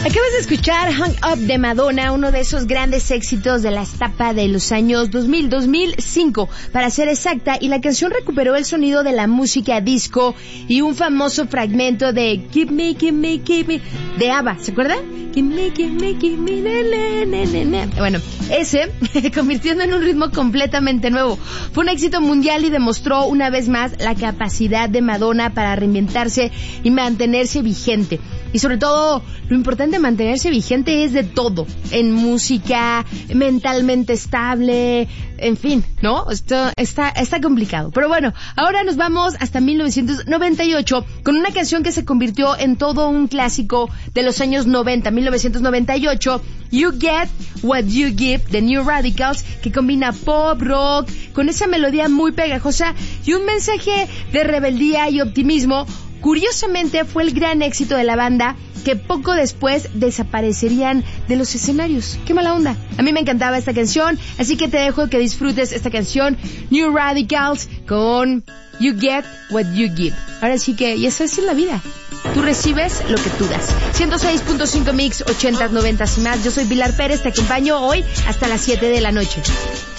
Acabas de escuchar Hung Up de Madonna, uno de esos grandes éxitos de la etapa de los años 2000-2005, para ser exacta, y la canción recuperó el sonido de la música disco y un famoso fragmento de Keep Me, Keep Me, Keep Me, de ABBA, ¿se acuerdan? Keep Me, Keep Me, Keep Me, na, na, na, na. Bueno, ese, convirtiendo en un ritmo completamente nuevo. Fue un éxito mundial y demostró una vez más la capacidad de Madonna para reinventarse y mantenerse vigente. Y sobre todo, lo importante de mantenerse vigente es de todo. En música, mentalmente estable, en fin, ¿no? Esto está complicado. Pero bueno, ahora nos vamos hasta 1998 con una canción que se convirtió en todo un clásico de los años 90, 1998. You Get What You Give, de New Radicals, que combina pop, rock, con esa melodía muy pegajosa y un mensaje de rebeldía y optimismo. Curiosamente fue el gran éxito de la banda, que poco después desaparecerían de los escenarios. ¡Qué mala onda! A mí me encantaba esta canción, así que te dejo que disfrutes esta canción, New Radicals, con You Get What You Give. Ahora sí que, y esa es la vida. Tú recibes lo que tú das. 106.5 Mix, 80s, 90s y más. Yo soy Pilar Pérez, te acompaño hoy hasta las 7 de la noche.